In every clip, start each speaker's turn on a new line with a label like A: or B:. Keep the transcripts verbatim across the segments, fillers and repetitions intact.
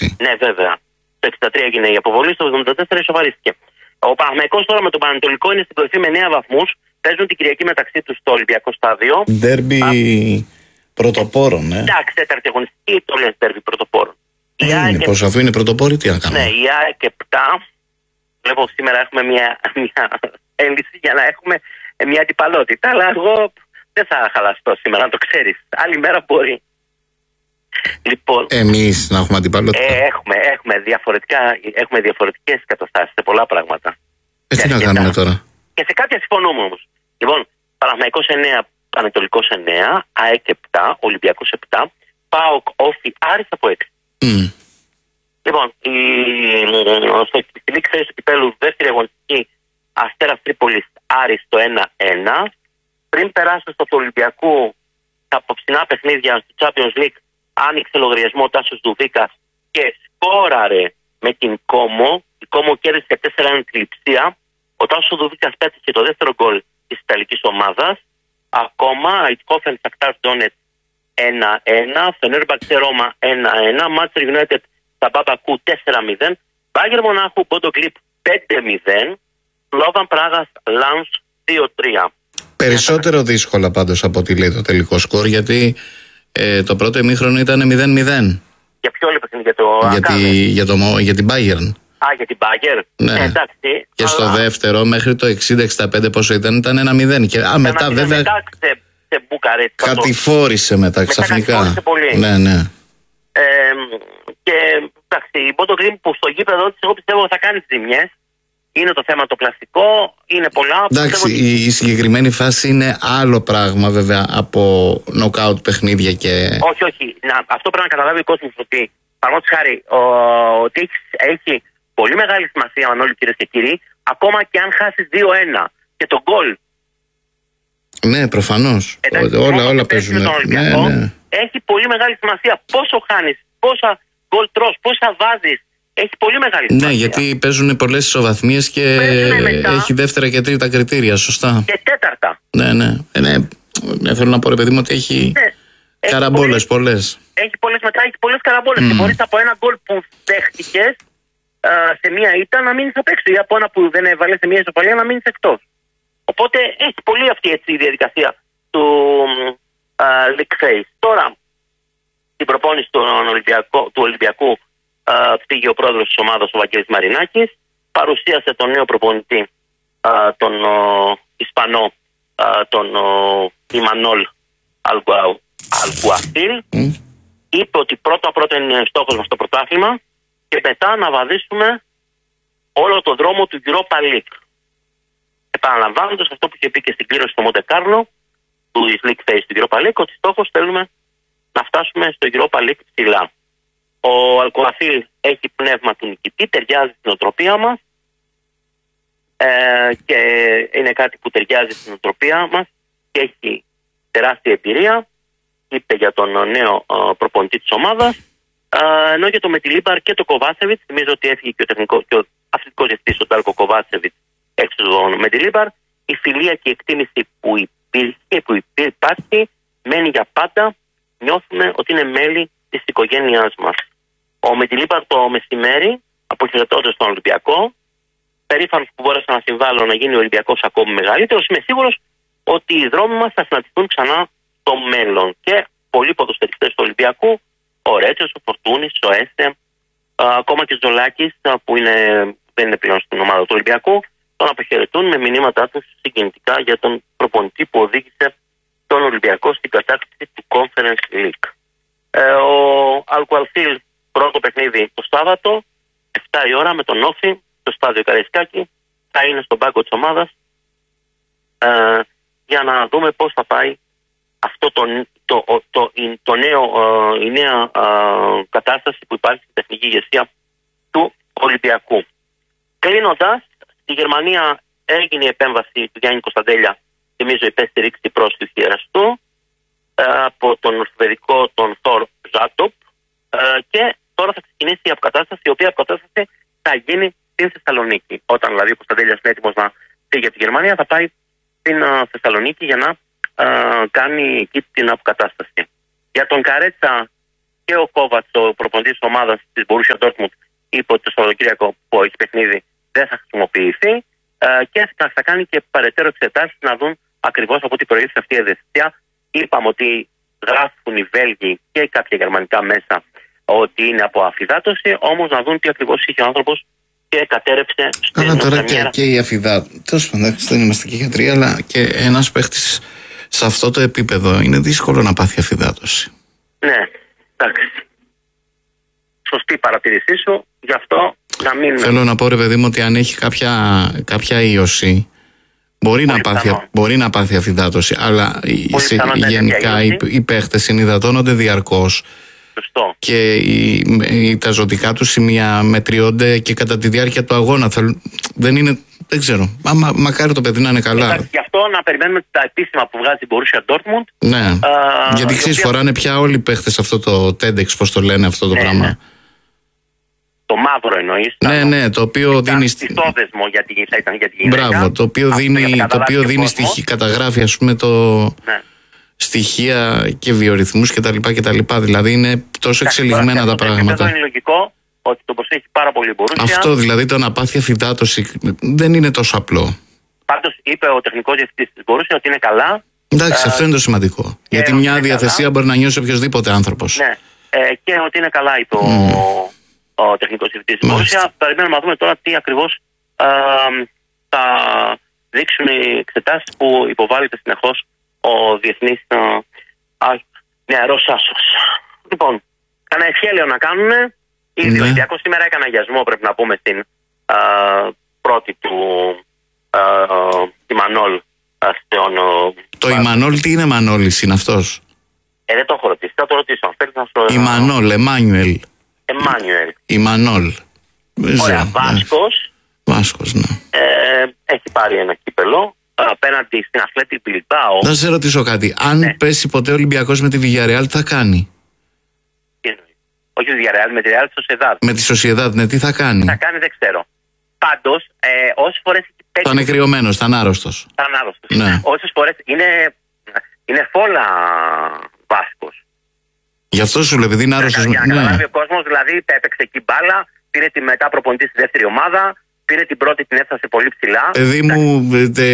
A: έτσι.
B: Ναι, βέβαια. Το εξήντα τρία έγινε η αποβολή, στο εβδομήντα τέσσερα ισοβαρίστηκε. Ο Παναθηναϊκός τώρα με τον Πανετολικό είναι στην κορυφή με εννέα βαθμούς. Παίζουν την Κυριακή μεταξύ τους στο Ολυμπιακό Στάδιο.
A: Ντέρμπι πρωτοπόρων, ε.
B: Εντάξει, τέταρτη αγωνιστική, το λες ντέρμπι πρωτοπόρων.
A: Ε, είναι, πως αφού είναι πρωτοπόροι, τι να κάνουμε.
B: Ναι, η ΑΕΚ επτά. Βλέπω σήμερα έχουμε μια, μια έλυση για να έχουμε μια αντιπαλότητα. Αλλά εγώ δεν θα χαλαστώ σήμερα, να το ξέρεις. Άλλη μέρα μπορεί. Λοιπόν,
A: εμείς να έχουμε αντιπαλότητα.
B: Ε, έχουμε, έχουμε, διαφορετικά, έχουμε διαφορετικές καταστάσεις σε πολλά πράγματα.
A: Ε, τι να κάνουμε τώρα.
B: Και σε κάποια συμφωνούμε όμως. Λοιπόν, Παναθηναϊκός εννέα, Πανετολικός εννέα, ΑΕΚ επτά, Ολυμπιακός επτά, ΠΑΟΚ, Όφι, Άρης από έξι.
A: Mm.
B: Λοιπόν, η, στο League Phase του κυπέλου, δεύτερη αγωνιστική, Αστέρας Τρίπολης, Άρης το ένα ένα. Πριν περάσω στο του Ολυμπιακού, τα απόψινά παιχνίδια στο Champions League, άνοιξε λογαριασμό ο Τάσος Δουβίκας και σκόραρε με την Κόμο. Η Κόμο κέρδισε τέσσερα ένα τη Λειψία. Ο Τάσος Δουβίκας πέτυχε το δεύτερο γκολ της Ιταλικής ομάδας. Ακόμα, η Κόφεν Σακτάρ Ντόνετ ένα ένα, Φενέρμπαξε Ρώμα ένα ένα, Μάντσεστερ United Μπαμπακού τέσσερα μηδέν, Μπάγερ Μονάχου Μπόντο Γκλιπ πέντε μηδέν, Σλόβαν Πράγας Λάνς δύο τρία.
A: Περισσότερο δύσκολα πάντως από ό,τι λέει το τελικό σκορ, γιατί ε, το πρώτο ημίχρονο ήταν μηδέν μηδέν.
B: Για ποιο λεπτό είναι, για το
A: για, τη, για, το, για την Bayern.
B: Α, για την Bayern.
A: Ναι.
B: Ε, εντάξει,
A: και
B: αλλά...
A: στο δεύτερο μέχρι το εξήντα εξήντα πέντε πόσο ήταν, ήταν ένα μηδέν. Και, α, μετά βέβαια
B: μετά σε, σε Μπουκαρέστι.
A: κατηφόρησε μετά ξαφνικά.
B: Μετά πολύ.
A: Ναι, ναι.
B: Ε, και εντάξει, η Μπόντο Γκλιπ που στο γήπεδο της, εγώ πιστεύω θα κάνει τις ζημιές. Είναι το θέμα το πλαστικό, είναι πολλά.
A: Εντάξει, ότι... η συγκεκριμένη φάση είναι άλλο πράγμα βέβαια από νοκάουτ παιχνίδια και.
B: Όχι, όχι. Να, αυτό πρέπει να καταλάβει ο κόσμος ότι, παραδείγματος χάρη, ο, ότι έχει, έχει πολύ μεγάλη σημασία, Μανώλη, κυρίες και κύριοι, ακόμα και αν χάσεις δύο ένα και το γκολ.
A: Ναι, προφανώς.
B: Εντάξει,
A: όλα όλα παίζουν. Ναι, ναι.
B: Έχει πολύ μεγάλη σημασία πόσο χάνεις, πόσα γκολ τρως, πόσα βάζεις. Έχει πολύ μεγάλη σημασία.
A: Ναι, γιατί παίζουν πολλές ισοβαθμίες και έχει δεύτερα και τρίτα κριτήρια, σωστά.
B: Και τέταρτα.
A: Ναι, ναι. Ε, ναι. ναι θέλω να πω, ρε παιδί μου, ότι έχει ναι. καραμπόλες πολλές.
B: Έχει πολλές μετά, έχει πολλές καραμπόλες. Mm. Και μπορείς από ένα γκολ που δέχτηκες σε μία ήττα να μείνεις απ' έξω, ή από ένα που δεν έβαλες σε μία ισοπαλία να μείνεις εκτός. Οπότε έχει πολύ αυτή έτσι, η διαδικασία του uh, League Phase. Τώρα, την προπόνηση του Ολυμπιακού, του Ολυμπιακού uh, πήγε ο πρόεδρος της ομάδας, ο Βαγγέλης Μαρινάκης, παρουσίασε τον νέο προπονητή, uh, τον uh, Ισπανό, uh, τον uh, Ιμανόλ Αλγκουαθίλ. Mm. Είπε ότι πρώτα πρώτα είναι στόχος μας το πρωτάθλημα και μετά να βαδίσουμε όλο το δρόμο του Europa League. Επαναλαμβάνοντας αυτό που είχε πει και στην κλήρωση στο Μοντεκάρλο του League Phase του Europa League, ότι στόχος θέλουμε να φτάσουμε στο Europa League ψηλά. Ο Αλκουαθίλ έχει πνεύμα του νικητή, ταιριάζει στην οτροπία μας ε, και είναι κάτι που ταιριάζει στην οτροπία μας και έχει τεράστια εμπειρία. Είπε για τον νέο uh, προπονητή της ομάδας, uh, ενώ για το Μετιλίμπαρ και το Κοβάσεβιτς, θυμίζω ότι έφυγε και ο, τεχνικός, και ο αθλητικός διευθυντής ο Ντάλκο Κοβάσεβιτς έξω του Μετιλίμπαρ, η φιλία και η εκτίμηση που υπήρχε, που υπάρχει, μένει για πάντα. Νιώθουμε ότι είναι μέλη της οικογένειάς μας. Ο Μετιλίμπαρ το μεσημέρι, αποχαιρετώντας τον Ολυμπιακό, περήφανος που μπόρεσα να συμβάλλω να γίνει ο Ολυμπιακός ακόμη μεγαλύτερος, είμαι σίγουρος ότι οι δρόμοι μας θα συναντηθούν ξανά στο μέλλον. Και πολλοί ποδοσφαιριστές του Ολυμπιακού, ο Ρέτσος, ο Φορτούνης, ο Έστε, ακόμα και ο Ζολάκης, που είναι, δεν είναι πλέον στην ομάδα του Ολυμπιακού, τον αποχαιρετούν με μηνύματά τους συγκινητικά για τον προπονητή που οδήγησε τον Ολυμπιακό στην κατάκτηση του Conference League. Ε, ο Αλκουαλφίλ πρώτο παιχνίδι το Σάββατο, εφτά η ώρα με τον Όφι, στο στάδιο Καραϊσκάκη, θα είναι στον πάγκο της ομάδας ε, για να δούμε πώς θα πάει αυτό το, το, το, το, το νέο, η νέα κατάσταση που υπάρχει στην τεχνική ηγεσία του Ολυμπιακού. Κλείνοντας, στη Γερμανία έγινε η επέμβαση του Γιάννη Κωνσταντέλια, θυμίζω υπέστη ρήξη προς του χειραστού, από τον ορθοπαιδικό τον Θορ Ζάτοπ, και τώρα θα ξεκινήσει η αποκατάσταση, η οποία αποκατάσταση θα γίνει στην Θεσσαλονίκη. Όταν δηλαδή ο Κωνσταντέλιας είναι έτοιμος να φύγει από τη Γερμανία, θα πάει στην Θεσσαλονίκη για να Uh, κάνει εκεί την αποκατάσταση. Για τον Καρέτσα και ο Κόβατς, ο προπονητής της ομάδας της Μπορούσια Ντόρτμουντ, είπε ότι το Σαββατοκύριακο που έχει παιχνίδι δεν θα χρησιμοποιηθεί ε, και θα, θα κάνει και παρετέρω εξετάσεις να δουν ακριβώς από τι προήλθε αυτή η ευαισθησία. Είπαμε ότι γράφουν οι Βέλγοι και κάποια γερμανικά μέσα ότι είναι από αφυδάτωση, όμως να δουν τι ακριβώς είχε ο άνθρωπος και κατέρευσε στην
A: Καλά, τώρα
B: νοσοκομεία.
A: και, και η αφυδάτωση. Τέλος πάντων, δεν είμαστε και γιατροί, αλλά και ένας παίχτης σε αυτό το επίπεδο είναι δύσκολο να πάθει αφυδάτωση.
B: Ναι, εντάξει. Σωστή παρατηρήσή σου, γι' αυτό να μην.
A: Θέλω να πω, ρε παιδί μου, ότι αν έχει κάποια, κάποια ίωση, μπορεί να, πάθει, μπορεί να πάθει αφυδάτωση, αλλά σε, γενικά οι, οι παίχτες συνυδατώνονται διαρκώς.
B: Σωστό.
A: Και οι, οι, τα ζωτικά του σημεία μετριώνται και κατά τη διάρκεια του αγώνα. Θέλ, δεν είναι, δεν ξέρω. Μα, μα, μακάρι το παιδί να είναι καλά.
B: Εντάξει, γι' αυτό να περιμένουμε τα επίσημα που βγάζει η Μπορούσια Ντόρτμουντ.
A: Ναι. Α, γιατί ξέρεις,
B: οποία...
A: φοράνε πια όλοι οι παίχτες αυτό το τέντεξ, πώς το λένε αυτό το ναι, πράγμα. Ναι.
B: Το μαύρο εννοείς.
A: Ναι, ναι, το οποίο δίνει.
B: Πιστόδεσμο για την, θα ήταν για την γυναίκα.
A: Μπράβο, το οποίο αυτό δίνει, το οποίο δίνει στοιχεία, καταγράφει, ας πούμε, το. Ναι. Στοιχεία και βιορυθμούς κτλ. Δηλαδή είναι τόσο εξελιγμένα τα πράγματα.
B: Αυτό είναι λογικό ότι το προσέχει πάρα πολύ η Μπορούσια.
A: Αυτό δηλαδή, το να πάθει αφυδάτωση δεν είναι τόσο απλό.
B: Πάντως είπε ο τεχνικός διευθυντής της Μπορούσια ότι είναι καλά.
A: Εντάξει, ε, αυτό είναι το σημαντικό. Γιατί μια διαθεσία καλά. Μπορεί να νιώσει οποιοδήποτε άνθρωπος.
B: Ναι, ε, και ότι είναι καλά, είπε mm. ο, ο τεχνικός διευθυντής της Μπορούσια. Περιμένουμε να δούμε τώρα τι ακριβώς ε, θα δείξουν οι εξετάσεις που υποβάλλεται συνεχώς ο διεθνής uh, νεαρός άσος. Λοιπόν, κανένα ευχέλαιο να κάνουν. Ήδη ναι. Ο Ολυμπιακός σήμερα έκανε αγιασμό, πρέπει να πούμε, στην uh, πρώτη του uh, Ιμανόλ. Uh, στον, uh,
A: το Ιμανόλ, τι είναι Μανόλης, είναι αυτός?
B: Ε, δεν το έχω ρωτήσει, θα το ρωτήσω.
A: Ιμανόλ, Εμάνιουελ.
B: Εμάνιουελ.
A: Ιμανόλ.
B: Ωραία, Βάσκος.
A: Βάσκος, ναι.
B: Ε, έχει πάρει ένα κύπελο απέναντι στην Αθλέτικ Μπιλμπάο.
A: Να σε ρωτήσω κάτι. Αν ναι. πέσει ποτέ ο Ολυμπιακός με τη Villarreal, τι θα κάνει?
B: Όχι τη Villarreal, με τη Real Sociedad.
A: Με τη Sociedad, ναι, τι θα κάνει?
B: Τι θα κάνει δεν ξέρω. Πάντως, ε, όσες φορές έχει παίξει.
A: Θα είναι κρυωμένος, θα είναι άρρωστος.
B: Θα είναι άρρωστος.
A: Ναι.
B: Όσες φορές είναι, είναι φόλα Βάσκος.
A: Γι' αυτό σου λέω, επειδή είναι άρρωστος.
B: Για να καταλάβει ο κόσμος, δηλαδή τα έπαιξε εκεί μπάλα, πήρε τη μετά προπονητή στη δεύτερη ομάδα. Πήρε την πρώτη, την έφτασε πολύ ψηλά.
A: Παιδί μου,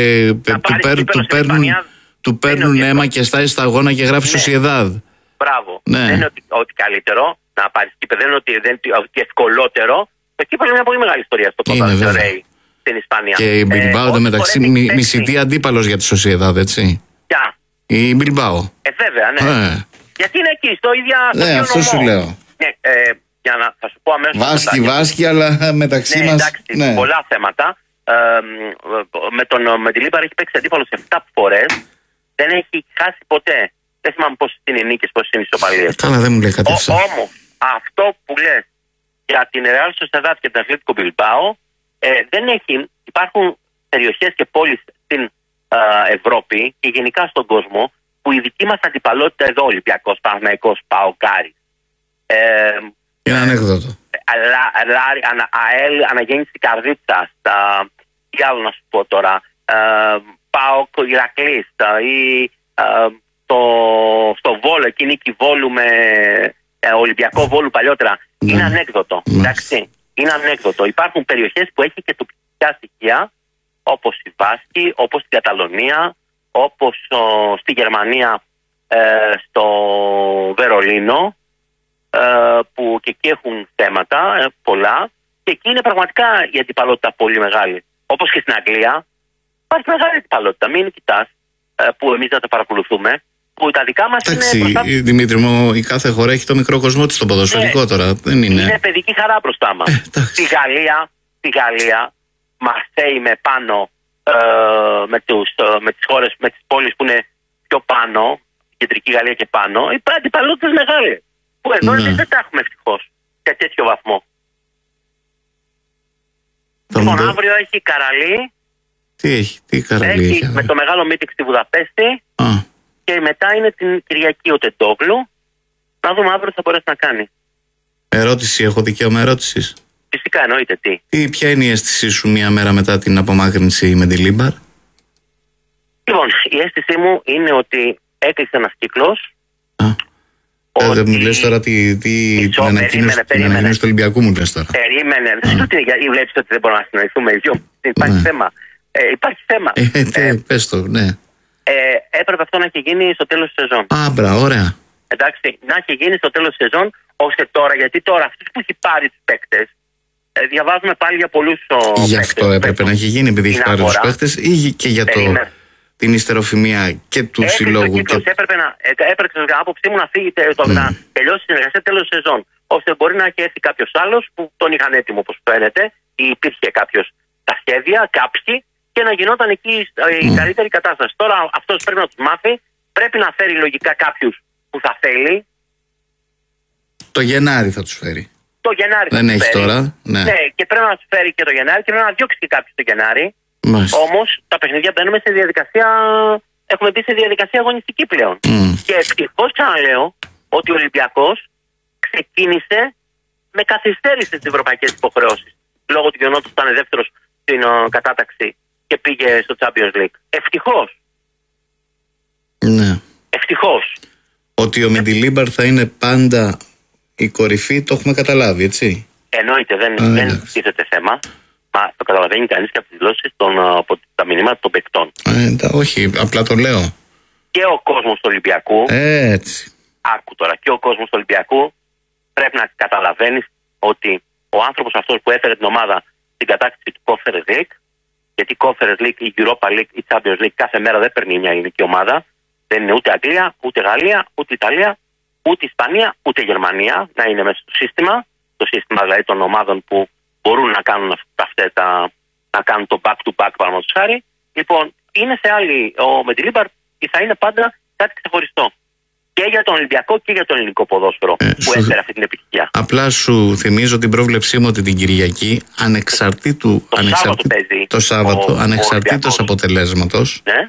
A: του παίρνουν αίμα και στάει στα αγώνα και γράφει Sociedad.
B: Μπράβο. Δεν είναι ότι, ότι καλύτερο να πάρει κύπελο, δεν είναι ότι, δεν, ότι ευκολότερο. Το κύπελο είναι μια πολύ μεγάλη ιστορία στο ποδόσφαιρο στην Ισπανία.
A: Και η Μπιλμπάο, ε, μεταξύ, μισητή αντίπαλος για τη Sociedad, έτσι.
B: Ποια?
A: Η Μπιλμπάο.
B: Ε, βέβαια, ναι. Ε. Γιατί είναι εκεί, στο ίδιο.
A: Ναι, αυτό σου λέω.
B: Ναι, ε, για να θα σου πω αμέσως.
A: Βάσκη, βάσκη, αλλά μεταξύ
B: ναι,
A: μας.
B: Εντάξει, ναι, πολλά θέματα. Ε, με, τον, με τη Λίμπαρ έχει παίξει αντίπαλος επτά φορές. Δεν έχει χάσει ποτέ. Δεν θυμάμαι πόσες είναι οι νίκες, πόσες είναι οι ισοπαλίες.
A: Καλά, δεν μου λέει κάτι αυτό.
B: Όμως, αυτό που λες για την Real Sociedad και την Αθλέτικο Μπιλμπάο, ε, δεν έχει. Υπάρχουν περιοχές και πόλεις στην ε, Ευρώπη και γενικά στον κόσμο που η δική μας αντιπαλότητα εδώ, Ολυμπιακός, Παναθηναϊκός, ΠΑΟΚ, Άρης. Ε,
A: Είναι ανέκδοτο.
B: ΑΕΛ, Αναγέννηση Καρδίτσας, τι άλλο να σου πω τώρα, ΠΑΟΚ, Ηρακλής ή στο Βόλο, εκείνη η Βόλου με Ολυμπιακό Βόλου παλιότερα. Είναι ανέκδοτο, εντάξει, είναι ανέκδοτο. Υπάρχουν περιοχές που έχει και τοπικά στοιχεία, όπως η Βάσκη, όπως στην Καταλωνία, όπως στη Γερμανία, στο Βερολίνο, που και εκεί έχουν θέματα πολλά και εκεί είναι πραγματικά η αντιπαλότητα πολύ μεγάλη. Όπως και στην Αγγλία υπάρχει μεγάλη αντιπαλότητα. Μην κοιτάς που εμείς δεν τα παρακολουθούμε, που τα δικά μας
A: εντάξει,
B: είναι μπροστά.
A: Δημήτρη μου, η κάθε χώρα έχει το μικρό κοσμό της στο ποδοσφαιρικό, ναι, τώρα. Δεν είναι.
B: Είναι παιδική χαρά μπροστά μας. Ε, στη Γαλλία, στη Γαλλία, Μαρσέη με πάνω, ε, με, τους, με τις χώρες, με τις πόλεις που είναι πιο πάνω, κεντρική Γαλλία και πάνω, οι αντιπαλότητες μεγάλες. Που εδώ ναι, δεν τα έχουμε ευτυχώς σε τέτοιο βαθμό. Λοιπόν, το... αύριο έχει Καραλή.
A: Τι έχει, τι Καραλή έχει,
B: έχει με το μεγάλο μύτικ στη Βουδαπέστη.
A: Α.
B: Και μετά είναι την Κυριακή ο Τεντόγλου. Να δούμε αύριο τι θα μπορέσει να κάνει.
A: Ερώτηση, έχω δικαίωμα ερώτησης?
B: Φυσικά, εννοείται, τι.
A: τι. Ποια είναι η αίσθησή σου μία μέρα μετά την απομάκρυνση με τη Λίμπαρ?
B: Λοιπόν, η αίσθησή μου είναι ότι έκλεισε ένας κύκλος.
A: Α.
B: Ο
A: ότι... Δεν μου λες τώρα τι, τι,
B: Μισό,
A: την ανακοίνωση του Ολυμπιακού μου λες τώρα.
B: Περίμενε. Δεν σου τι, γιατί βλέπεις ότι δεν μπορούμε να συνοηθούμε οι δυο. Υπάρχει ναι. θέμα. Ε, υπάρχει θέμα.
A: Ε, τε, ε, πες το, ναι.
B: Ε, έπρεπε αυτό να έχει γίνει στο τέλος της σεζόν.
A: Α, μπρα, ωραία.
B: Εντάξει, να έχει γίνει στο τέλος της σεζόν, ώστε τώρα, γιατί τώρα αυτούς που έχει πάρει τους παίκτες, ε, διαβάζουμε πάλι για πολλούς παίκτες.
A: Γι' αυτό έπρεπε να έχει γίνει, επειδή έχει πάρει τους παίκτες, ή και για το, την ιστεροφημία και του
B: έπρεπε
A: συλλόγου.
B: Κύκλος, και... Έπρεπε να, έπρεπε κατά άποψή μου να φύγει, το, mm. να τελειώσει η συνεργασία τέλος της σεζόν. Ώστε μπορεί να έχει έρθει κάποιος άλλος που τον είχαν έτοιμο, όπως φαίνεται, ή υπήρχε κάποιος στα σχέδια, κάποιοι, και να γινόταν εκεί η mm. καλύτερη κατάσταση. Τώρα αυτός πρέπει να τους μάθει, πρέπει να φέρει λογικά κάποιους που θα θέλει.
A: Το Γενάρη θα τους φέρει.
B: Το Γενάρη
A: δεν
B: θα
A: έχει
B: φέρει.
A: Τώρα. Ναι.
B: ναι, και πρέπει να τους φέρει και το Γενάρη και πρέπει να διώξει και κάποιους το Γενάρη. Όμως τα παιχνίδια μπαίνουμε σε διαδικασία. Έχουμε μπει σε διαδικασία αγωνιστική πλέον.
A: Mm.
B: Και ευτυχώς ξαναλέω ότι ο Ολυμπιακός ξεκίνησε με καθυστέρηση στις ευρωπαϊκές υποχρεώσεις. Λόγω του γεγονότος ότι ήταν δεύτερος στην uh, κατάταξη και πήγε στο Champions League. Ευτυχώς.
A: Ναι.
B: Ευτυχώς.
A: Ότι ο Μεντιλίμπαρ θα είναι πάντα η κορυφή, το έχουμε καταλάβει, έτσι.
B: Εννοείται, δεν,
A: Α,
B: δεν τίθεται θέμα. Μα το καταλαβαίνει κανείς και από τις δηλώσεις των, από τα μηνύματα των παικτών.
A: Ε, όχι, απλά το λέω.
B: Και ο κόσμος του Ολυμπιακού.
A: Ε, έτσι.
B: Άκου τώρα, και ο κόσμος του Ολυμπιακού πρέπει να καταλαβαίνεις ότι ο άνθρωπος αυτός που έφερε την ομάδα στην κατάκτηση του Conference League, γιατί Conference League, η Europa League, η Champions League κάθε μέρα δεν παίρνει μια ελληνική ομάδα. Δεν είναι ούτε Αγγλία, ούτε Γαλλία, ούτε Ιταλία, ούτε Ισπανία, ούτε Γερμανία να είναι μέσα στο σύστημα. Το σύστημα δηλαδή των ομάδων που μπορούν να κάνουν αυτά τα, να κάνουν το back to back παραδείγματος χάρη. Λοιπόν, είναι σε άλλη. Ο Μεντιλίμπαρ θα είναι πάντα κάτι ξεχωριστό. Και για τον Ολυμπιακό και για τον ελληνικό ποδόσφαιρο ε, που έφερε αυτή την επιτυχία.
A: Απλά σου θυμίζω την πρόβλεψή μου ότι την Κυριακή, ανεξαρτήτου.
B: Το
A: ανεξαρτή,
B: Σάββατο παίζει.
A: Το Σάββατο, ανεξαρτήτως αποτελέσματος.
B: Ναι.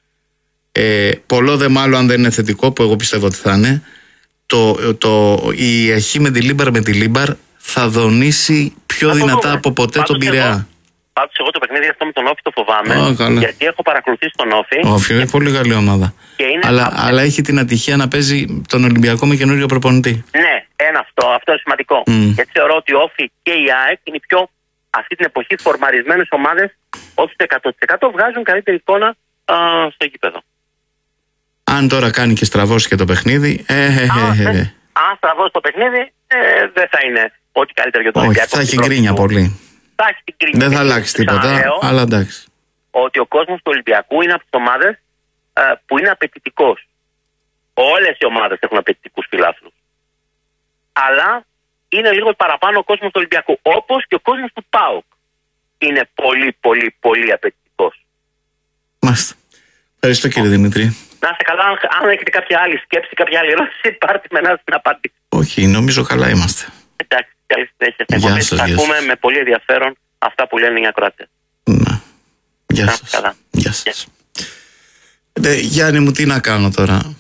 A: Ε, πολλό δε μάλλον αν δεν είναι θετικό, που εγώ πιστεύω ότι θα είναι, το, το, η αρχή με τη Λίμπαρ με τη Λίμπαρ θα δονήσει πιο θα δυνατά από ποτέ τον Πειραιά.
B: Πάντως εγώ το παιχνίδι αυτό με τον Όφη το φοβάμαι,
A: oh,
B: γιατί έχω παρακολουθήσει τον Όφη.
A: Ο Όφη είναι πολύ καλή ομάδα. Αλλά, αλλά έχει την ατυχία να παίζει τον Ολυμπιακό με καινούριο προπονητή.
B: Ναι, ένα αυτό, αυτό είναι σημαντικό. Mm. Γιατί θεωρώ ότι ο Όφη και η ΑΕΚ είναι οι πιο αυτή την εποχή φορμαρισμένες ομάδες, όχι στο εκατό τοις εκατό βγάζουν καλύτερη εικόνα α, στο γήπεδο.
A: Αν τώρα κάνει και στραβώσει και το παιχνίδι. Ε, ε, ε, ε.
B: Αν στραβώσει το παιχνίδι, ε, δεν θα είναι ό,τι καλύτερο για τον Ολυμπιακό.
A: Όχι, θα έχει γκρίνια πολύ.
B: Θα έχει την γκρίνια.
A: Δεν θα αλλάξει τίποτα, αλλά εντάξει.
B: Ότι ο κόσμος του Ολυμπιακού είναι από τις ομάδες ε, που είναι απαιτητικός. Όλες οι ομάδες έχουν απαιτητικούς φιλάθλους. Αλλά είναι λίγο παραπάνω ο κόσμος του Ολυμπιακού. Όπως και ο κόσμος του ΠΑΟΚ είναι πολύ, πολύ, πολύ απαιτητικός.
A: Μάλιστα. Ευχαριστώ κύριε Δημήτρη.
B: Να είστε καλά. Αν έχετε κάποια άλλη σκέψη, κάποια άλλη ερώτηση, πάρτε με να την απάντηση.
A: Όχι, νομίζω καλά είμαστε.
B: Εντάξει, καλή συνέχεια.
A: Γεια σας.
B: Θα ακούμε με πολύ ενδιαφέρον αυτά που λένε οι ακροατές.
A: Ναι. Γεια σας.
B: Καλά.
A: Γεια σας. Ε, Γιάννη μου, τι να κάνω τώρα.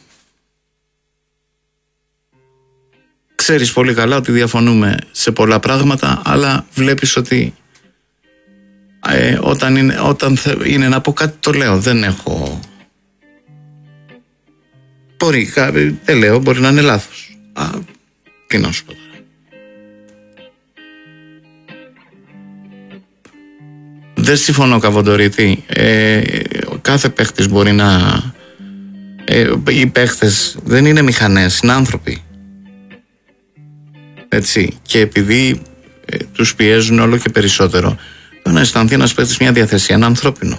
A: Ξέρεις πολύ καλά ότι διαφωνούμε σε πολλά πράγματα, αλλά βλέπεις ότι ε, όταν, είναι, όταν είναι να πω κάτι το λέω. Δεν έχω... Μπορεί, δεν λέω, μπορεί να είναι λάθος. Α, τι να σου πω τώρα. Δεν συμφωνώ, Καβοντορίτη. Ε, κάθε παίχτης μπορεί να... Ε, οι παίχτες δεν είναι μηχανές, είναι άνθρωποι. Έτσι. Και επειδή ε, τους πιέζουν όλο και περισσότερο, να αισθανθεί ένας παίχτης μια διαθεσία, ένα ανθρώπινο.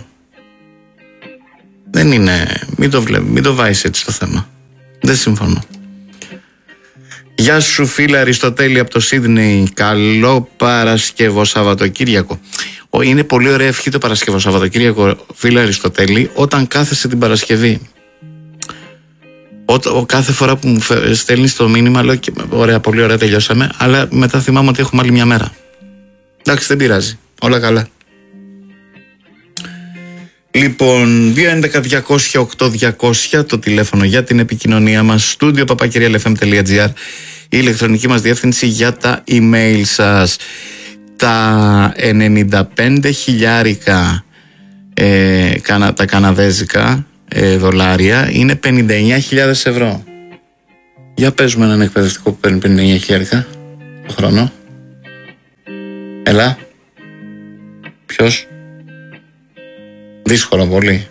A: Δεν είναι... Μην το βλέπεις, μην το βάζεις έτσι το θέμα. Δεν συμφωνώ. Γεια σου φίλε Αριστοτέλη από το Σίδνεϊ. Καλό Παρασκευό Σαββατοκύριακο. Είναι πολύ ωραία ευχή το Παρασκευό Σαββατοκύριακο, φίλε Αριστοτέλη, όταν κάθεσαι την Παρασκευή. Ό, ο, κάθε φορά που μου στέλνεις το μήνυμα λέω και ωραία, πολύ ωραία, τελειώσαμε, αλλά μετά θυμάμαι ότι έχουμε άλλη μια μέρα. Εντάξει, δεν πειράζει, όλα καλά. Λοιπόν, δύο έντεκα διακόσια οκτώ διακόσια το τηλέφωνο για την επικοινωνία μας, στούντιο παπακυριαλ εφ εμ τελεία τζι άρ, η ηλεκτρονική μας διεύθυνση για τα email σας. Τα ενενήντα πέντε χιλιάρικα ε, κανα, τα καναδέζικα ε, δολάρια είναι πενήντα εννιά χιλιάδες ευρώ. Για πες μου έναν εκπαιδευτικό που παίρνει πενήντα εννιά χιλιάρικα το χρόνο. Έλα. Ποιος? Δύσκολο πολύ.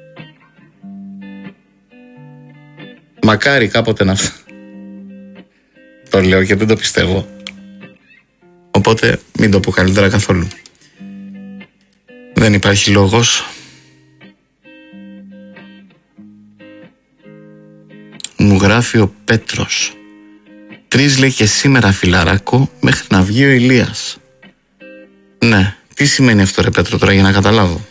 A: Μακάρι κάποτε να... Το λέω και δεν το πιστεύω. Οπότε μην το πω καλύτερα καθόλου. Δεν υπάρχει λόγος. Μου γράφει ο Πέτρος. Τρεις λέει και σήμερα φιλαράκο μέχρι να βγει ο Ηλίας. Ναι, τι σημαίνει αυτό ρε Πέτρο τώρα για να καταλάβω?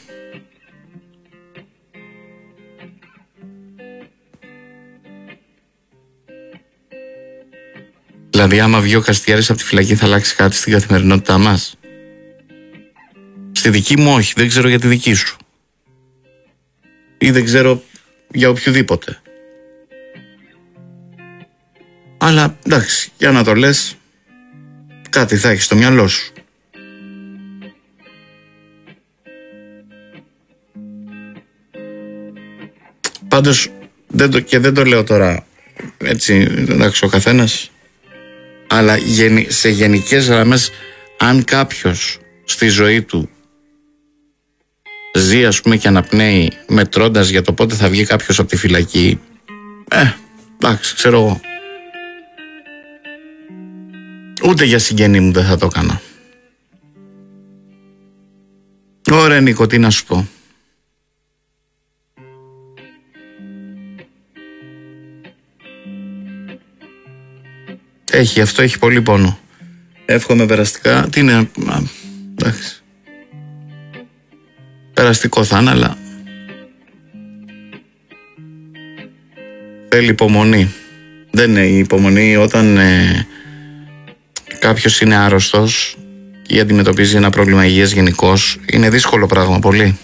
A: Δηλαδή άμα βγει ο Καστιέρης από τη φυλακή θα αλλάξει κάτι στην καθημερινότητά μας? Στη δική μου όχι, δεν ξέρω για τη δική σου. Ή δεν ξέρω για οποιοδήποτε. Αλλά εντάξει, για να το λες, κάτι θα έχεις στο μυαλό σου. Πάντως, δεν το, και δεν το λέω τώρα έτσι, εντάξει ο καθένας, αλλά σε γενικές γραμμές, αν κάποιος στη ζωή του ζει ας πούμε και αναπνέει μετρώντας για το πότε θα βγει κάποιος από τη φυλακή, ε, εντάξει, ξέρω εγώ. Ούτε για συγγενή μου δεν θα το έκανα. Ωραία Νίκο, τι να σου πω. Έχει, αυτό έχει πολύ πόνο. Εύχομαι περαστικά. Τι είναι, α, εντάξει. Περαστικό θα είναι, αλλά θέλει υπομονή. Δεν είναι η υπομονή όταν ε, κάποιος είναι άρρωστος ή αντιμετωπίζει ένα πρόβλημα υγείας γενικώς. Είναι δύσκολο πράγμα, πολύ.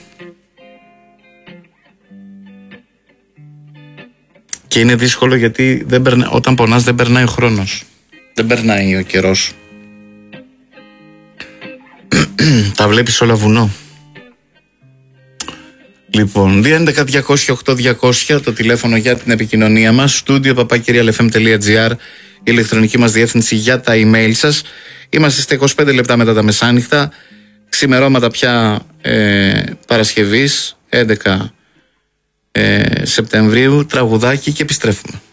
A: Και είναι δύσκολο γιατί δεν περνα... όταν πονάς δεν περνάει ο χρόνος. Δεν περνάει ο καιρός. Τα βλέπεις όλα βουνό. Λοιπόν, δύο έντεκα διακόσια οκτώ διακόσια το τηλέφωνο για την επικοινωνία μας. studio παπάκι ελ εφ εμ τελεία τζι άρ η ηλεκτρονική μας διεύθυνση για τα email σας. Είμαστε στα είκοσι πέντε λεπτά μετά τα μεσάνυχτα. Ξημερώματα πια ε, Παρασκευής έντεκα ε, Σεπτεμβρίου. Τραγουδάκι και επιστρέφουμε.